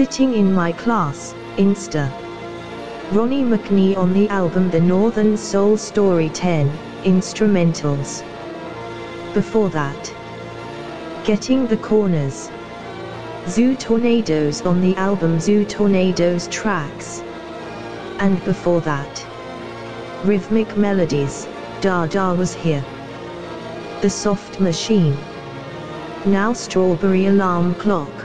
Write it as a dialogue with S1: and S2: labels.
S1: Sitting in My Class, Insta. Ronnie McNee on the album The Northern Soul Story 10, Instrumentals. Before that, Getting the Corners. Zoo Tornadoes on the album Zoo Tornadoes Tracks. And before that, Rhythmic Melodies, Dada Was Here. The Soft Machine. Now Strawberry Alarm Clock.